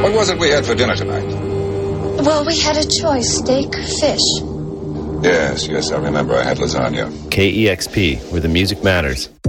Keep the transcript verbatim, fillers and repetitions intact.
What was it we had for dinner tonight? Well, we had a choice, steak or fish. Yes, yes, I remember. I had lasagna. K E X P, where the music matters.